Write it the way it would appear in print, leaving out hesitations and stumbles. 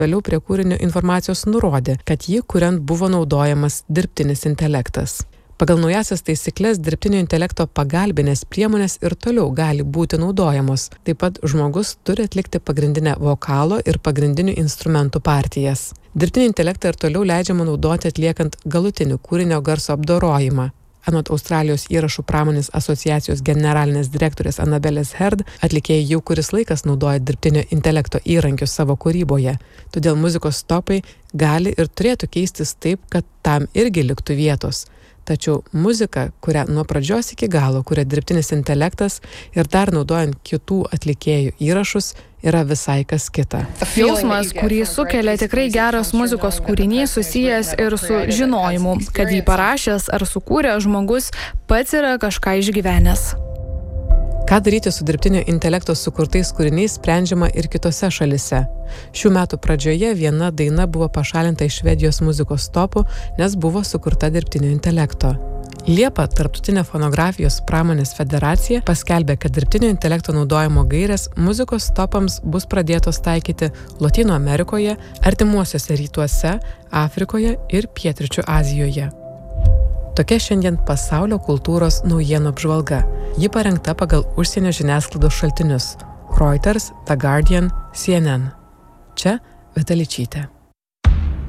Vėliau prie kūrinio informacijos nurodė, kad jį kuriant buvo naudojamas dirbtinis intelektas. Pagal naujasias taisyklės dirbtinio intelekto pagalbinės priemonės ir toliau gali būti naudojamos. Taip pat žmogus turi atlikti pagrindinę vokalo ir pagrindinių instrumentų partijas. Dirbtinį intelektą ir toliau leidžiama naudoti atliekant galutinį kūrinio garso apdorojimą. Anot Australijos įrašų pramonės asociacijos generalinės direktorės Annabelės Herd, atlikėjai jau kuris laikas naudoja dirbtinio intelekto įrankius savo kūryboje. Todėl muzikos stopai gali ir turėtų keistis taip, kad tam irgi liktų vietos. Tačiau muzika, kurią nuo pradžios iki galo kuria dirbtinis intelektas ir dar naudojant kitų atlikėjų įrašus, yra visai kas kita. Jausmas, kurį sukelia tikrai geras muzikos kūrinys susijęs ir su žinojimu, kad jį parašęs ar sukūręs žmogus pats yra kažką išgyvenęs. Ką daryti su dirbtinio intelekto sukurtais kūriniais sprendžiama ir kitose šalise. Šių metų pradžioje viena daina buvo pašalinta iš Švedijos muzikos topų, nes buvo sukurta dirbtinio intelekto. Liepą Tarptautinė fonografijos pramonės federacija paskelbė, kad dirbtinio intelekto naudojimo gairės muzikos topams bus pradėtos taikyti Lotynų Amerikoje, Artimuosiuose rytuose, Afrikoje ir Pietryčių Azijoje. Tokia šiandien pasaulio kultūros naujienų apžvalga. Ji parengta pagal užsienio žiniasklaidos šaltinius – Reuters, The Guardian, CNN. Čia Vita Ličytė.